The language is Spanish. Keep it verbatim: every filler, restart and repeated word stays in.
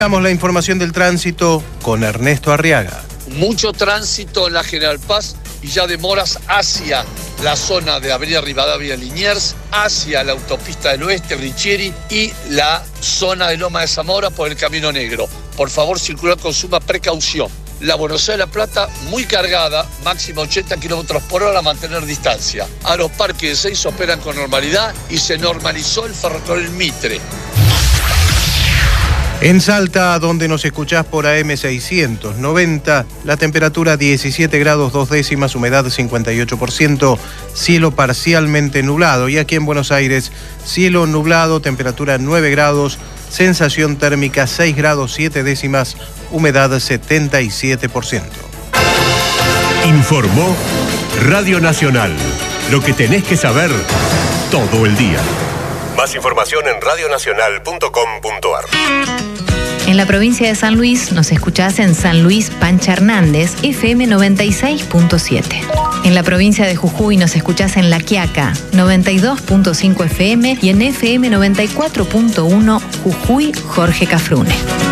Damos la información del tránsito con Ernesto Arriaga. Mucho tránsito en la General Paz y ya demoras hacia la zona de Avenida Rivadavia Liniers, hacia la autopista del Oeste, Richieri, y la zona de Loma de Zamora por el Camino Negro. Por favor, circular con suma precaución. La Buenos Aires La Plata muy cargada, máximo ochenta kilómetros por hora, a mantener distancia. A los parques de seis operan con normalidad y se normalizó el ferrocarril Mitre. En Salta, donde nos escuchás por A M seiscientos noventa, la temperatura diecisiete grados dos décimas, humedad cincuenta y ocho por ciento, cielo parcialmente nublado. Y aquí en Buenos Aires, cielo nublado, temperatura nueve grados, sensación térmica seis grados siete décimas, humedad setenta y siete por ciento. Informó Radio Nacional. Lo que tenés que saber todo el día. Más información en radio nacional punto com punto ar. En la provincia de San Luis nos escuchás en San Luis Pancha Hernández, F M noventa y seis punto siete. En la provincia de Jujuy nos escuchás en La Quiaca, noventa y dos punto cinco F M, y en F M noventa y cuatro punto uno Jujuy Jorge Cafrune.